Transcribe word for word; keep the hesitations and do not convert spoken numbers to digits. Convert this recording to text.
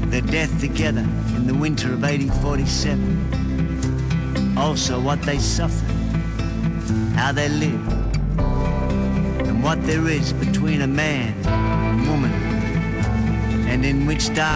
their death together in the winter of eighteen forty-seven. Also what they suffered, how they lived, and what there is between a man and woman, and in which dark